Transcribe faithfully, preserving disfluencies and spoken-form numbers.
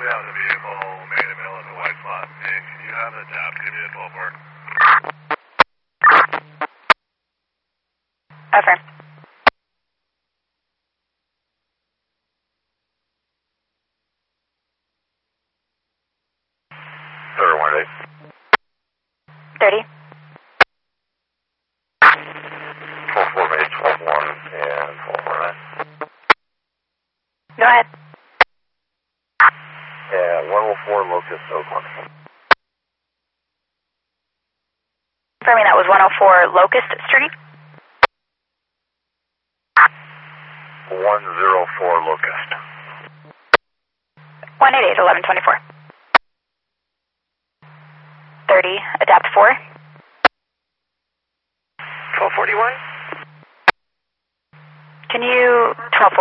down the vehicle, main and middle in the white spot. Hey, can you have the tap give me a twelve four? Affirm. Third one eight. thirty. twelve four made twelve one and twelve four nine. Go ahead. Yeah, one oh four Locust Oakland. Affirming that was one oh four Locust Street. one oh four Locust. one eight eight, eleven twenty-four. thirty, adapt four. twelve forty-one? Can you, twelve